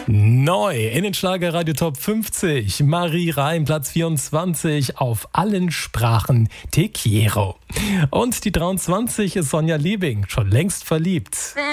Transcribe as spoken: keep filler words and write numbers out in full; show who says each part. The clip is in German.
Speaker 1: Neu in den Schlagerradio Top fünfzig. Marie Reim, Platz vierundzwanzig, auf allen Sprachen Te quiero. Und die dreiundzwanzig ist Sonja Liebing, schon längst verliebt.